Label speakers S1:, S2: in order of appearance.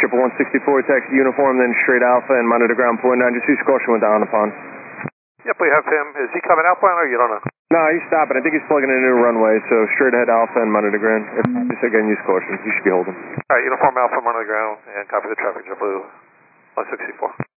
S1: Triple 164, taxi uniform, then straight Alpha and monitor ground point 92, caution with down upon.
S2: Yep, we have him. Is he coming outbound or you don't know?
S1: No, he's stopping. I think he's plugging in a new runway, so straight ahead Alpha and monitor ground. Just again, use caution. You should be holding.
S2: Alright, uniform Alpha, monitor ground, and copy the traffic, JetBlue 164.